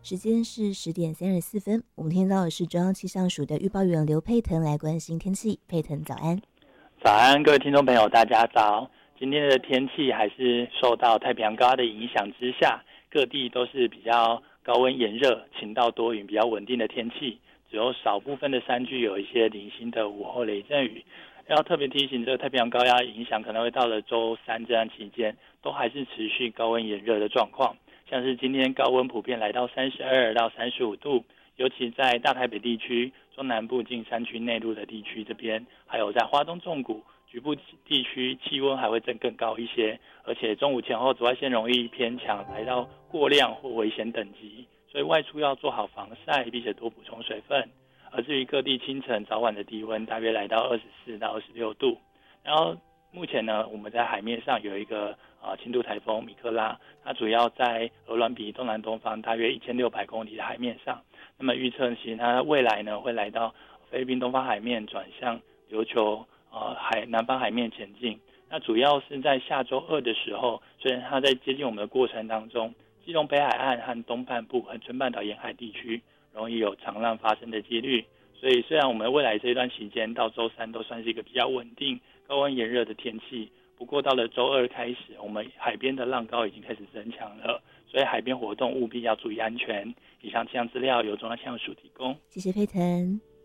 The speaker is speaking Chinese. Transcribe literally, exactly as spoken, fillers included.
时间是十点三十四分，我们听到的是中央气象署的预报员刘佩腾来关心天气。佩腾早安。 早安，各位听众朋友，大家早。今天的天气还是受到太平洋高压的影响之下，各地都是比较高温炎热、晴到多云、比较稳定的天气，只有少部分的山区有一些零星的午后雷阵雨。要特别提醒，这个太平洋高压影响可能会到了周三这段期间，都还是持续高温炎热的状况。像是今天高温普遍来到三十二到三十五度，尤其在大台北地区、中南部近山区内陆的地区这边，还有在花东纵谷局部地区气温还会增更高一些，而且中午前后紫外线容易偏强，来到过量或危险等级，所以外出要做好防晒，并且多补充水分。而至于各地清晨早晚的低温大约来到二十四到二十六度。然后目前呢，我们在海面上有一个呃轻度台风米克拉，它主要在鹅銮鼻东南东方大约一千六百公里的海面上。那么预测其实它未来呢会来到菲律宾东方海面，转向琉球呃海南方海面前进。那主要是在下周二的时候，虽然它在接近我们的过程当中，基隆北海岸和东半部恒春半岛沿海地区容易有长浪发生的几率。所以虽然我们未来这一段期间到周三都算是一个比较稳定高温炎热的天气，不过到了周二开始，我们海边的浪高已经开始增强了，所以海边活动务必要注意安全。以上气象资料由中央气象署提供。 谢谢佩腾。